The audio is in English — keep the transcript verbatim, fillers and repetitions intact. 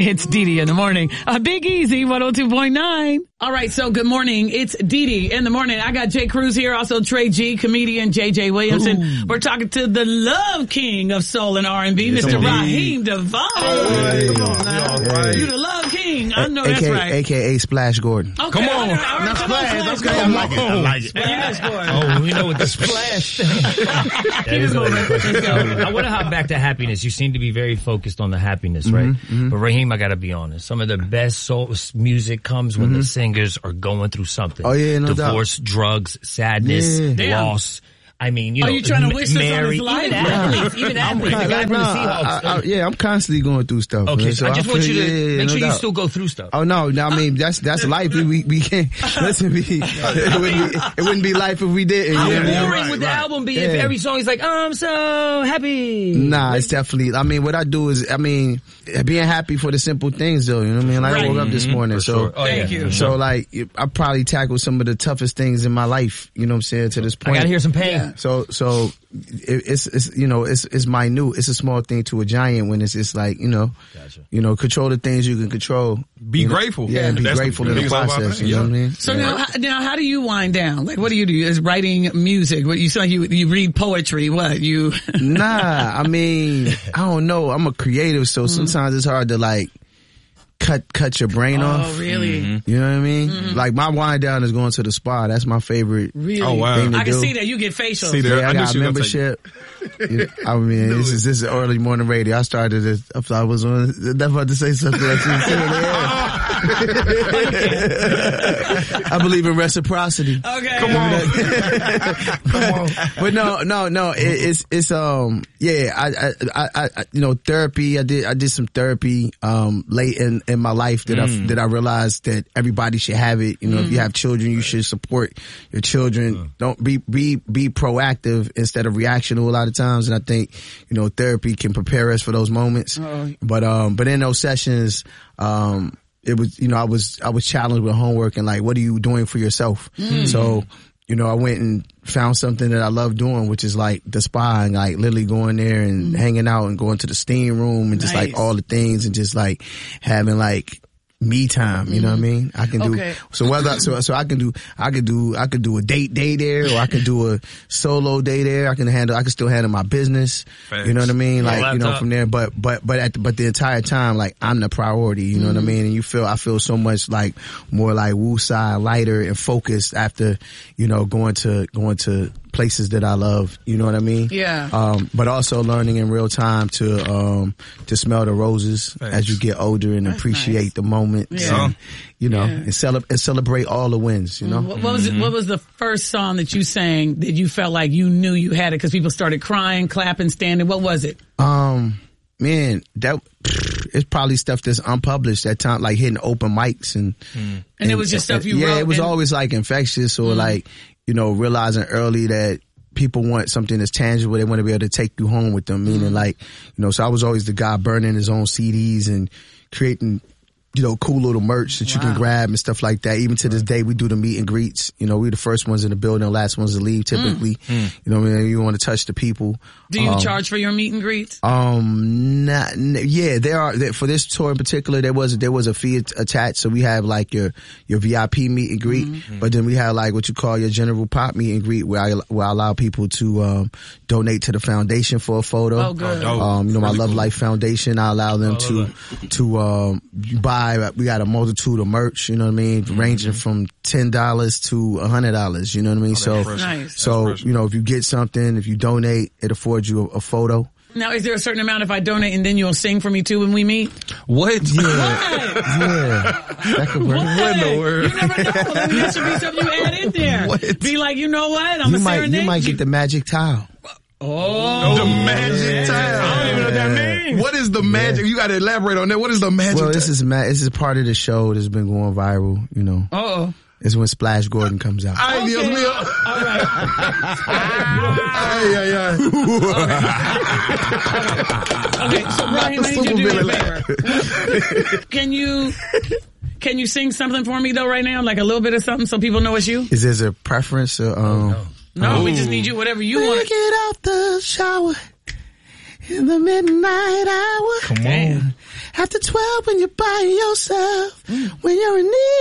It's Dee Dee in the morning. A Big Easy one oh two point nine. All right, so good morning. It's Dee Dee in the morning. I got Jay Cruz here, also Trey G, comedian J J Williamson. Ooh. We're talking to the love king of soul and R and B, yes, Mister Raheem DeVaughn. Hey, come on now. Hey. You the love king. I know A- that's A K A, right. A K A Splash Gordon. Okay, come on. All right, Now come Splash. on, That's Splash. good. I like it. I like it. Well, you guys going. Oh, we know what the splash. That is a good question. I want to hop back to happiness. You seem to be very focused on the happiness, right? Mm-hmm, mm-hmm. But Raheem, I got to be honest. Some of the best soul music comes when mm-hmm. the singers are going through something. Oh, yeah, no Divorce, doubt. drugs, sadness, Yeah. loss. I mean, you know, Are you trying to wish this on Mary, his life? even athletes, even athletes, the guy from the No, Seahawks. I, I, yeah, I'm constantly going through stuff. Okay, man, so I just feel- want you to yeah, yeah, make no sure you doubt. still go through stuff. Oh no, no, I mean that's that's life. We we, we can't listen. We, it, wouldn't be, it wouldn't be life if we didn't. How You know what I mean? boring would the album be if Yeah. every song is like, I'm so happy? Nah, it's definitely. I mean, what I do is, I mean, being happy for the simple things, though. You know what I mean? Like Right. I woke up this morning, For so sure. Oh, Thank yeah. you. so like I probably tackled some of the toughest things in my life. You know what I'm saying? To this I point, gotta hear some pain. Yeah. So, so it, it's, it's, you know, it's, it's minute. It's a small thing to a giant when it's, it's like, you know, Gotcha. you know, control the things you can control. Be You know? grateful. Yeah, and be That's the grateful in the biggest process. about that. You know Yeah. what I mean? So Yeah. now, how- now, how do you wind down? Like, what do you do? Is writing music? What you sound like you you read poetry? What you? Nah, I mean, I don't know. I'm a creative, so sometimes it's hard to like cut cut your brain Oh, off. really? Mm-hmm. You know what I mean? Like my wind down is going to the spa. That's my favorite. Really? Oh, wow. Thing to I can do. see that you get facials. See there. Yeah, I, I knew got she a was gonna take membership. Yeah, I mean, this is this is early morning radio. I started it. I thought I was on. Never about to say something like that. I believe in reciprocity. Okay. Come on. Come on. But no, no, no. It, it's it's um yeah. I, I I I you know therapy. I did I did some therapy um late in in my life that Mm. I that I realized that everybody should have it. You know, if you have children, you should support your children. Mm. Don't be be be proactive instead of reactional a lot of times. And I think you know therapy can prepare us for those moments. Oh. But um but in those sessions um. It was, you know, I was, I was challenged with homework and like, what are you doing for yourself? Mm. So, you know, I went and found something that I love doing, which is like the spa and like literally going there and hanging out and going to the steam room and just Nice. like all the things and just like having like me time, you know what I mean? I can do, Okay. so whether, so, so I can do, I could do, I could do a date day there or I could do a solo day there. I can handle, I can still handle my business. Facts. You know what I mean? Yeah, Like, you know, laptop. from there, but, but, but at the, but the entire time, like I'm the priority, you know what I mean? And you feel, I feel so much like more like woosah, lighter and focused after, you know, going to, going to places that I love, you know what I mean? Yeah. Um, but also learning in real time to, um, to smell the roses Thanks. as you get older and That's appreciate nice. the moments Yeah. and, you know, Yeah. and, cele- and celebrate all the wins, you know? What, what was it, what was the first song that you sang that you felt like you knew you had it because people started crying, clapping, standing? What was it? Um, man, that it's probably stuff that's unpublished at time, like hitting open mics and And it was just stuff you yeah, wrote it was and- always like infectious or like you know realizing early that people want something that's tangible. They want to be able to take you home with them. Meaning like you know, so I was always the guy burning his own C Ds and creating. You know, cool little merch that you Wow. can grab and stuff like that. Even to this day, we do the meet and greets. You know, we're the first ones in the building, the last ones to leave typically. You know what I mean? You want to touch the people. Do you Um, charge for your meet and greets? Um, not, n- yeah, there are, there, for this tour in particular, there was, there was a fee at- attached. So we have like your, your V I P meet and greet, Mm-hmm. but then we have like what you call your general pop meet and greet where I, where I allow people to, um, donate to the foundation for a photo. Oh, good. dope. Um, you know, my Really Love cool. Life Foundation, I allow them to, to, um, buy, we got a multitude of merch, you know what I mean? Ranging from ten dollars to a hundred dollars, you know what I mean? so, impressive. Nice. so, impressive. you know, if you get something, if you donate, it affords you a, a photo. Now, is there a certain amount if I donate and then you'll sing for me too when we meet? What? What? Yeah, that could work. What? in the world? You never know. Maybe that should be something you add in there. What? Be like, you know what? I'm You a might, serenade. you might get the magic towel. Oh. The magic tile. I don't even know what that means. What is the magic? You got to elaborate on that. What is the magic Well, this tile? is ma- this is part of the show that's been going viral. You know, Uh-oh. it's when Splash Gordon comes out. Ay, Dios Okay. mío. All right. Ay, ay, ay. Okay, so Brian, I need you to do me a Super favor. Can you, can you sing something for me though right now? Like a little bit of something so people know it's you? Is there a preference? Or, um, No, we just need you, whatever you want. get out the shower in the midnight hour. Come on. After twelve when you're by yourself, when you're in need.